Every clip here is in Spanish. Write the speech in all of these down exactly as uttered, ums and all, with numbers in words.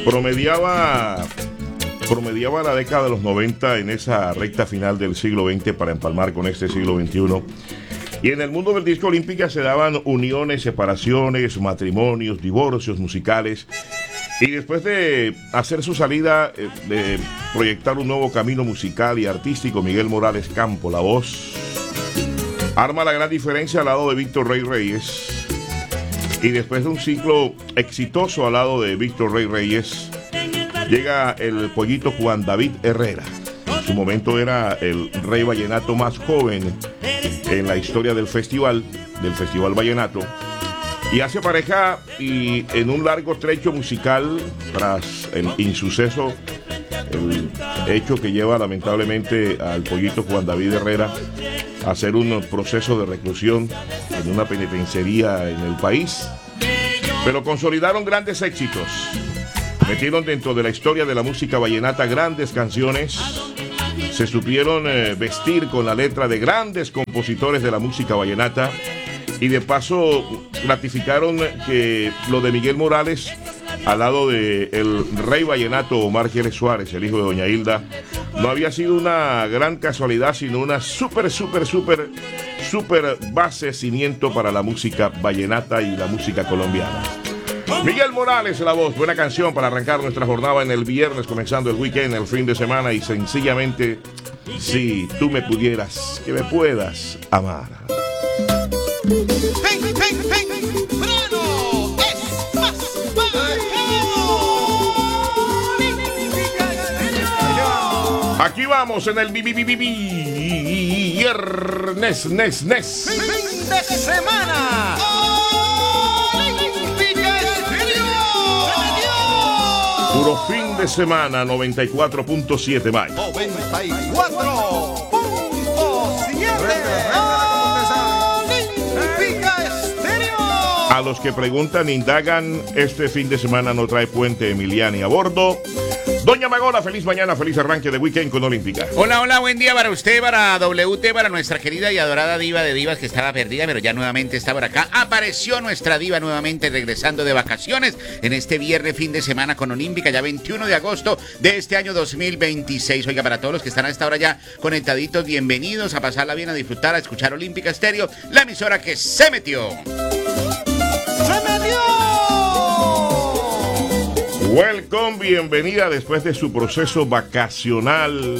Promediaba, promediaba la década de los noventa en esa recta final del siglo veinte para empalmar con este siglo veintiuno. Y en el mundo del disco olímpica se daban uniones, separaciones, matrimonios, divorcios musicales. Y después de hacer su salida, eh, de proyectar un nuevo camino musical y artístico, Miguel Morales Campo, la voz, arma la gran diferencia al lado de Víctor Rey Reyes. Y después de un ciclo exitoso al lado de Víctor Rey Reyes, llega el pollito Juan David Herrera. En su momento era el rey vallenato más joven en la historia del festival, del Festival Vallenato. Y hace pareja y en un largo trecho musical, tras el insuceso, el hecho que lleva lamentablemente al pollito Juan David Herrera a hacer un proceso de reclusión en una penitenciaría en el país, pero consolidaron grandes éxitos, metieron dentro de la historia de la música vallenata grandes canciones, se supieron eh, vestir con la letra de grandes compositores de la música vallenata y de paso ratificaron que lo de Miguel Morales al lado de el rey vallenato Omar Geles Suárez, el hijo de doña Hilda, no había sido una gran casualidad, sino una súper, súper, súper, súper base, cimiento para la música vallenata y la música colombiana. Miguel Morales, la voz, buena canción para arrancar nuestra jornada en el viernes, comenzando el weekend, el fin de semana, y sencillamente, si tú me pudieras, que me puedas amar. Ven, ven, ven, Bruno, es más bacano. Aquí vamos en el bi- bi- bi- bi- viernes, nes, nes. Fin de semana. Puro fin de semana, noventa y cuatro punto siete Mike. noventa y cuatro punto siete. A los que preguntan, indagan, este fin de semana no trae puente Emiliani a bordo. Doña Magola, feliz mañana, feliz arranque de weekend con Olímpica. Hola, hola, buen día para usted, para W T, para nuestra querida y adorada diva de divas que estaba perdida, pero ya nuevamente está por acá. Apareció nuestra diva nuevamente regresando de vacaciones en este viernes fin de semana con Olímpica, ya veintiuno de agosto de este año dos mil veintiséis. Oiga, para todos los que están a esta hora ya conectaditos, bienvenidos a pasarla bien, a disfrutar, a escuchar Olímpica Estéreo, la emisora que se metió. ¡Se metió! Welcome, bienvenida después de su proceso vacacional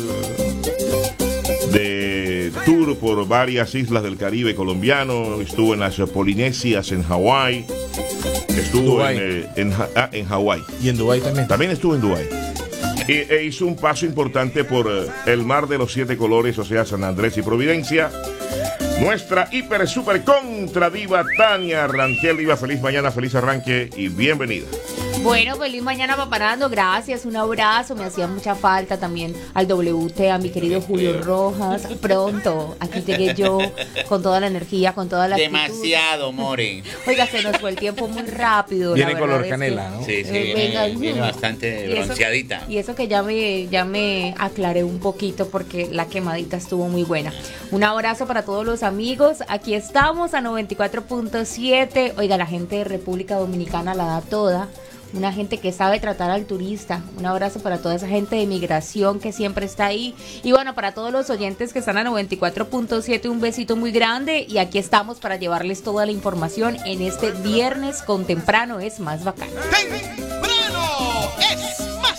de tour por varias islas del Caribe colombiano. Estuvo en las Polinesias, en Hawái. Estuvo Dubái. en, eh, en, Ja- ah, en Hawái. Y en Dubái también. También estuvo en Dubái. Y, e hizo un paso importante por eh, el mar de los siete colores, o sea, San Andrés y Providencia. Nuestra hiper super contra diva Tania Rangel. Diva, feliz mañana, feliz arranque y bienvenida. Bueno, feliz mañana, paparando. Gracias, un abrazo. Me hacía mucha falta también al W T, a mi querido Julio Rojas. Pronto, aquí llegué yo con toda la energía, con toda la actitud. Demasiado, more. Oiga, se nos fue el tiempo muy rápido. Viene la color verdad es canela, que- ¿no? Sí, sí, Eh, venga, viene, viene bastante y eso- bronceadita. Y eso que ya me, ya me aclaré un poquito porque la quemadita estuvo muy buena. Un abrazo para todos los amigos. Aquí estamos a noventa y cuatro punto siete. Oiga, la gente de República Dominicana la da toda. Una gente que sabe tratar al turista. Un abrazo para toda esa gente de migración que siempre está ahí. Y bueno, para todos los oyentes que están a noventa y cuatro punto siete, un besito muy grande. Y aquí estamos para llevarles toda la información en este viernes con Temprano es más bacano. Temprano es más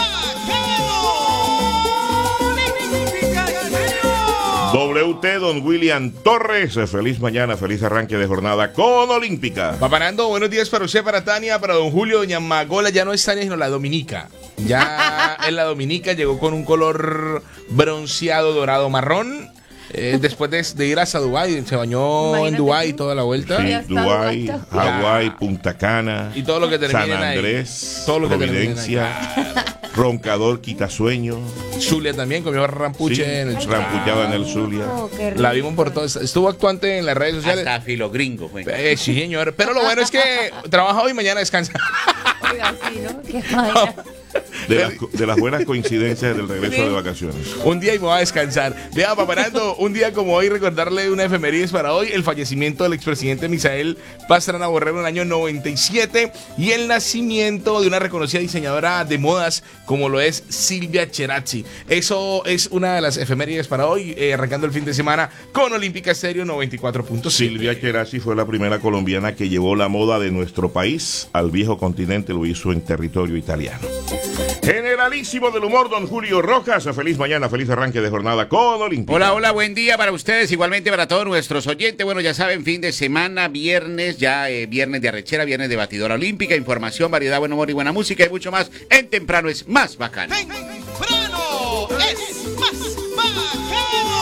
bacano. W T, don William Torres, feliz mañana, feliz arranque de jornada con Olímpica. Paparando, buenos días para usted, para Tania, para don Julio, doña Magola. Ya no es Tania, sino la Dominica. Ya en la Dominica llegó con un color bronceado, dorado, marrón. Eh, después de, de ir hasta Dubái, se bañó Imagínate en Dubái tú. toda la vuelta. Sí, Ya está, Dubái, ya está. Hawái, Punta Cana, Y todo lo que San terminen ahí. Andrés, Todo lo que terminen Providencia, Roncador, Quitasueño, Zulia también comió rampuche sí, en el rampullada en el Zulia. Oh, qué rico. La vimos por todas. Estuvo actuante en las redes sociales. Hasta filo gringo fue. Eh, sí, señor. Pero lo bueno es que trabaja hoy y mañana descansa. Oiga, sí, ¿no? Qué vaina. de, las, de las buenas coincidencias del regreso de vacaciones. Un día y me voy a descansar. Vea, Paparando, un día como hoy, recordarle una efemérides para hoy, el fallecimiento del expresidente Misael Pastrana Borrero en el año noventa y siete y el nacimiento de una reconocida diseñadora de modas como lo es Silvia Cherazzi. Eso es una de las efemérides para hoy, eh, arrancando el fin de semana con Olímpica Estéreo noventa y cuatro punto siete. Silvia Cherazzi fue la primera colombiana que llevó la moda de nuestro país al viejo continente, lo hizo en territorio italiano. Generalísimo del humor, don Julio Rojas. Feliz mañana, feliz arranque de jornada con Olímpica. Hola, hola, buen día para ustedes, igualmente para todos nuestros oyentes. Bueno, ya saben, fin de semana, viernes, ya eh, viernes de arrechera, viernes de batidora olímpica, información, variedad, buen humor y buena música y mucho más. En Temprano es más bacano. Temprano es más bacano.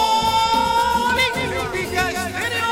Olímpica Estéreo.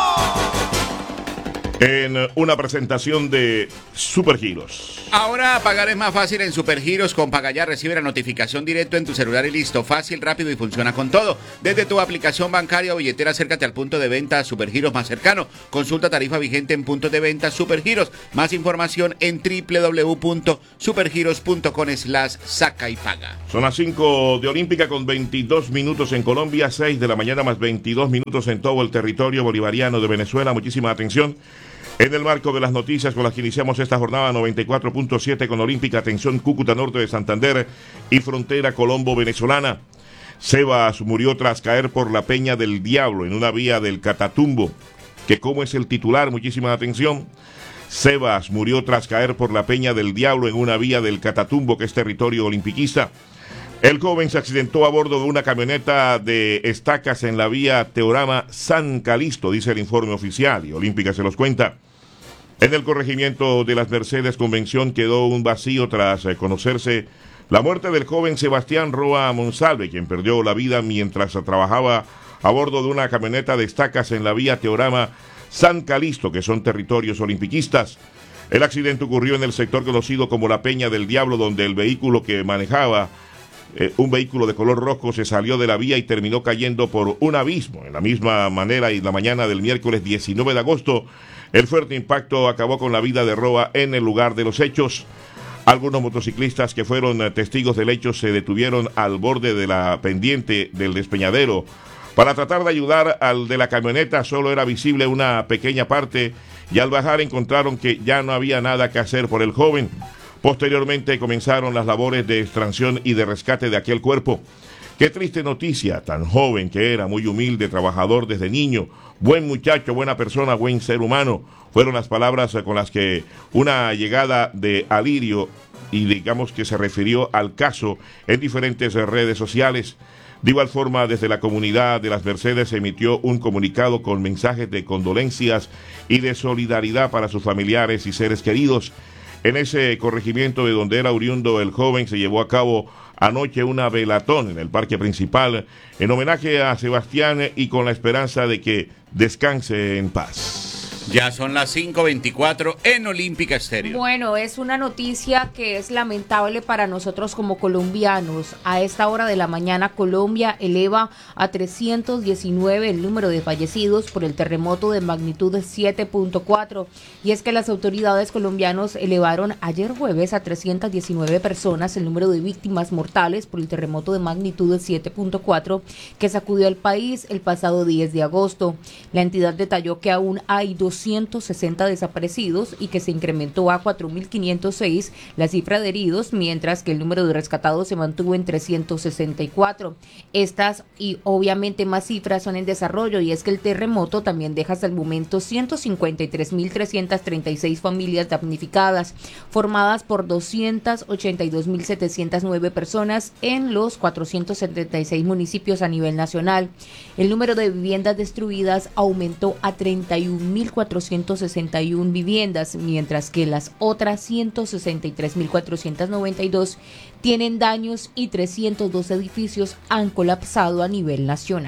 En una presentación de Supergiros. Ahora pagar es más fácil en Supergiros. Con Pagayá recibe la notificación directo en tu celular y listo. Fácil, rápido y funciona con todo. Desde tu aplicación bancaria o billetera, acércate al punto de venta Supergiros más cercano. Consulta tarifa vigente en puntos de venta Supergiros. Más información en doble u doble u doble u punto supergiros punto com slash saca y paga. Son las cinco de Olímpica con veintidós minutos en Colombia, seis de la mañana más veintidós minutos en todo el territorio bolivariano de Venezuela. Muchísima atención. En el marco de las noticias con las que iniciamos esta jornada noventa y cuatro punto siete con Olímpica, atención, Cúcuta Norte de Santander y frontera colombo-venezolana. Sebas murió tras caer por la Peña del Diablo en una vía del Catatumbo. Que como es el titular, muchísima atención. Sebas murió tras caer por la Peña del Diablo en una vía del Catatumbo, que es territorio olimpiquista. El joven se accidentó a bordo de una camioneta de estacas en la vía Teorama San Calixto, dice el informe oficial, y Olímpica se los cuenta. En el corregimiento de las Mercedes Convención quedó un vacío tras eh, conocerse la muerte del joven Sebastián Roa Monsalve, quien perdió la vida mientras trabajaba a bordo de una camioneta de estacas en la vía Teorama San Calixto, que son territorios olimpiquistas. El accidente ocurrió en el sector conocido como la Peña del Diablo, donde el vehículo que manejaba, eh, un vehículo de color rojo, se salió de la vía y terminó cayendo por un abismo. En la misma manera, y la mañana del miércoles diecinueve de agosto, el fuerte impacto acabó con la vida de Roa en el lugar de los hechos. Algunos motociclistas que fueron testigos del hecho se detuvieron al borde de la pendiente del despeñadero para tratar de ayudar al de la camioneta. Solo era visible una pequeña parte y al bajar encontraron que ya no había nada que hacer por el joven. Posteriormente comenzaron las labores de extracción y de rescate de aquel cuerpo. Qué triste noticia, tan joven que era, muy humilde, trabajador desde niño, buen muchacho, buena persona, buen ser humano. Fueron las palabras con las que una llegada de alirio, y digamos que se refirió al caso en diferentes redes sociales. De igual forma, desde la comunidad de las Mercedes se emitió un comunicado con mensajes de condolencias y de solidaridad para sus familiares y seres queridos. En ese corregimiento de donde era oriundo el joven se llevó a cabo anoche una velatón en el parque principal en homenaje a Sebastián y con la esperanza de que descanse en paz. Ya son las cinco veinticuatro en Olímpica Estéreo. Bueno, es una noticia que es lamentable para nosotros como colombianos. A esta hora de la mañana, Colombia eleva a trescientos diecinueve el número de fallecidos por el terremoto de magnitud siete punto cuatro. Y es que las autoridades colombianas elevaron ayer jueves a trescientas diecinueve personas el número de víctimas mortales por el terremoto de magnitud siete punto cuatro que sacudió al país el pasado diez de agosto. La entidad detalló que aún hay doscientos sesenta desaparecidos y que se incrementó a cuatro mil quinientos seis la cifra de heridos, mientras que el número de rescatados se mantuvo en trescientos sesenta y cuatro. Estas y obviamente más cifras son en desarrollo, y es que el terremoto también deja hasta el momento ciento cincuenta y tres mil trescientas treinta y seis familias damnificadas, formadas por doscientos ochenta y dos mil setecientos nueve personas en los cuatrocientos setenta y seis municipios a nivel nacional. El número de viviendas destruidas aumentó a treinta y un mil cuatrocientos sesenta y una viviendas, mientras que las otras ciento sesenta y tres mil cuatrocientos noventa y dos tienen daños y trescientos dos edificios han colapsado a nivel nacional.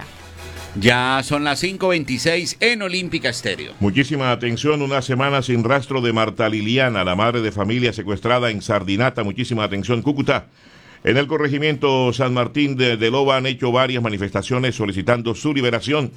Ya son las cinco veintiséis en Olímpica Estéreo. Muchísima atención, una semana sin rastro de Marta Liliana, la madre de familia secuestrada en Sardinata. Muchísima atención, Cúcuta. En el corregimiento San Martín de, de Loba han hecho varias manifestaciones solicitando su liberación.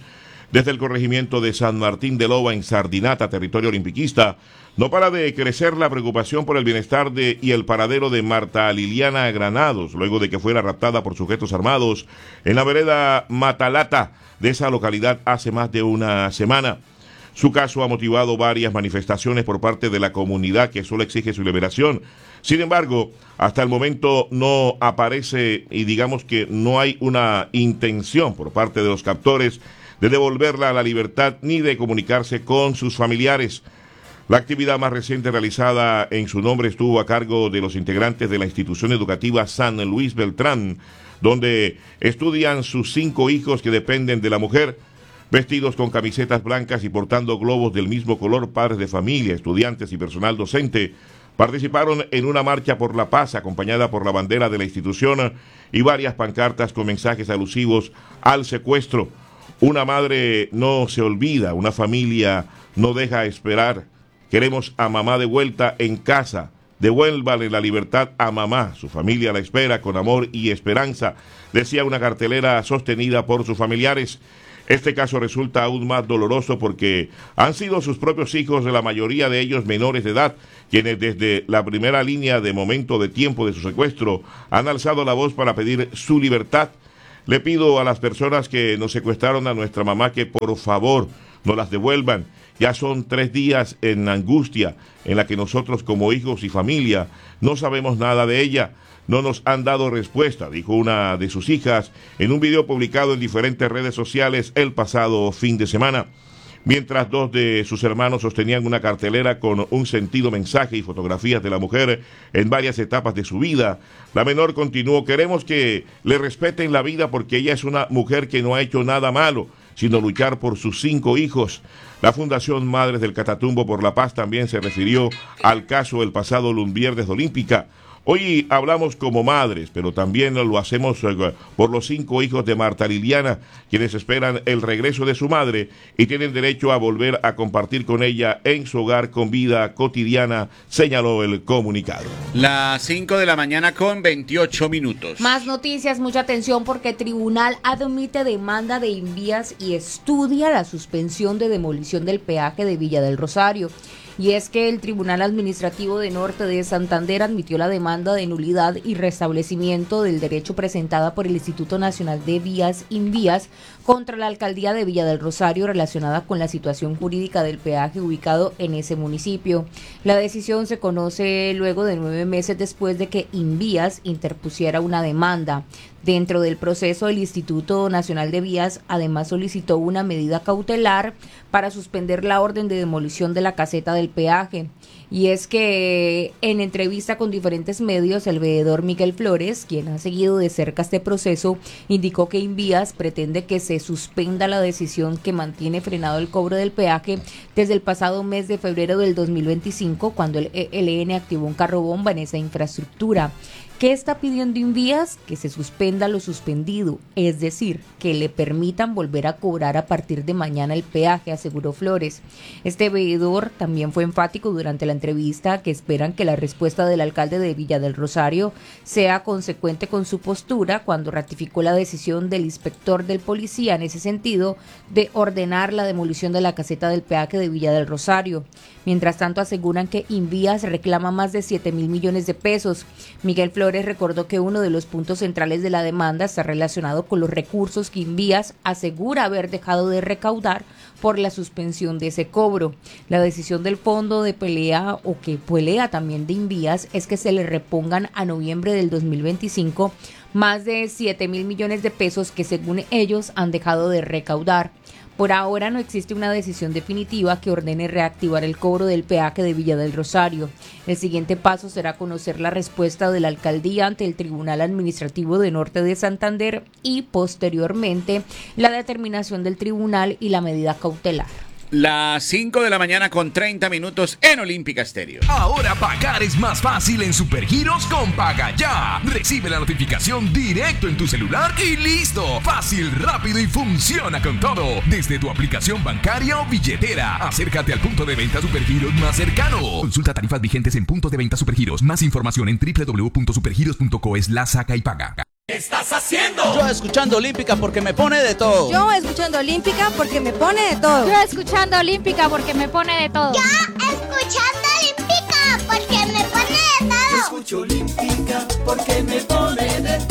Desde el corregimiento de San Martín de Loba en Sardinata, territorio olimpiquista, no para de crecer la preocupación por el bienestar de y el paradero de Marta Liliana Granados, luego de que fuera raptada por sujetos armados en la vereda Matalata de esa localidad hace más de una semana. Su caso ha motivado varias manifestaciones por parte de la comunidad que solo exige su liberación. Sin embargo, hasta el momento no aparece y digamos que no hay una intención por parte de los captores de devolverla a la libertad ni de comunicarse con sus familiares. La actividad más reciente realizada en su nombre estuvo a cargo de los integrantes de la institución educativa San Luis Beltrán, donde estudian sus cinco hijos que dependen de la mujer. Vestidos con camisetas blancas y portando globos del mismo color, padres de familia, estudiantes y personal docente participaron en una marcha por la paz acompañada por la bandera de la institución y varias pancartas con mensajes alusivos al secuestro. Una madre no se olvida, una familia no deja esperar. Queremos a mamá de vuelta en casa. Devuélvale la libertad a mamá. Su familia la espera con amor y esperanza, decía una cartelera sostenida por sus familiares. Este caso resulta aún más doloroso porque han sido sus propios hijos, la mayoría de ellos menores de edad, quienes desde la primera línea de momento de tiempo de su secuestro han alzado la voz para pedir su libertad. Le pido a las personas que nos secuestraron a nuestra mamá que por favor nos las devuelvan. Ya son tres días en angustia en la que nosotros como hijos y familia no sabemos nada de ella. No nos han dado respuesta, dijo una de sus hijas en un video publicado en diferentes redes sociales el pasado fin de semana. Mientras dos de sus hermanos sostenían una cartelera con un sentido mensaje y fotografías de la mujer en varias etapas de su vida, la menor continuó: queremos que le respeten la vida porque ella es una mujer que no ha hecho nada malo, sino luchar por sus cinco hijos. La Fundación Madres del Catatumbo por la Paz también se refirió al caso el pasado viernes de Olímpica. Hoy hablamos como madres, pero también lo hacemos por los cinco hijos de Marta Liliana, quienes esperan el regreso de su madre y tienen derecho a volver a compartir con ella en su hogar con vida cotidiana, señaló el comunicado. Las cinco de la mañana con veintiocho minutos. Más noticias, mucha atención porque tribunal admite demanda de Invías y estudia la suspensión de demolición del peaje de Villa del Rosario. Y es que el Tribunal Administrativo de Norte de Santander admitió la demanda de nulidad y restablecimiento del derecho presentada por el Instituto Nacional de Vías Invías contra la Alcaldía de Villa del Rosario relacionada con la situación jurídica del peaje ubicado en ese municipio. La decisión se conoce luego de nueve meses después de que Invías interpusiera una demanda. Dentro del proceso, el Instituto Nacional de Vías además solicitó una medida cautelar para suspender la orden de demolición de la caseta del peaje. Y es que en entrevista con diferentes medios, el veedor Miguel Flores, quien ha seguido de cerca este proceso, indicó que Invías pretende que se suspenda la decisión que mantiene frenado el cobro del peaje desde el pasado mes de febrero del dos mil veinticinco, cuando el E L N activó un carro bomba en esa infraestructura. ¿Qué está pidiendo Invías? Que se suspenda lo suspendido, es decir, que le permitan volver a cobrar a partir de mañana el peaje, aseguró Flores. Este veedor también fue enfático durante la entrevista que esperan que la respuesta del alcalde de Villa del Rosario sea consecuente con su postura cuando ratificó la decisión del inspector del policía en ese sentido de ordenar la demolición de la caseta del peaje de Villa del Rosario. Mientras tanto, aseguran que Invías reclama más de siete mil millones de pesos. Miguel Flores recordó que uno de los puntos centrales de la demanda está relacionado con los recursos que Invías asegura haber dejado de recaudar por la suspensión de ese cobro. La decisión del fondo de pelea, o que pelea también de Invías, es que se le repongan a noviembre del dos mil veinticinco más de siete mil millones de pesos que según ellos han dejado de recaudar. Por ahora no existe una decisión definitiva que ordene reactivar el cobro del peaje de Villa del Rosario. El siguiente paso será conocer la respuesta de la alcaldía ante el Tribunal Administrativo de Norte de Santander y posteriormente la determinación del tribunal y la medida cautelar. Las cinco de la mañana con treinta minutos en Olímpica Estéreo. Ahora pagar es más fácil en Supergiros con Paga Ya. Recibe la notificación directo en tu celular y listo. Fácil, rápido y funciona con todo. Desde tu aplicación bancaria o billetera. Acércate al punto de venta Supergiros más cercano. Consulta tarifas vigentes en puntos de venta Supergiros. Más información en doble u doble u doble u punto supergiros punto co slash saca y paga. estás haciendo? Yo escuchando Olímpica porque me pone de todo. Yo escuchando Olímpica porque me pone de todo. Yo escuchando Olímpica porque me pone de todo. Yo escuchando Olímpica porque me pone de todo. Yo escucho Olímpica porque me pone de todo.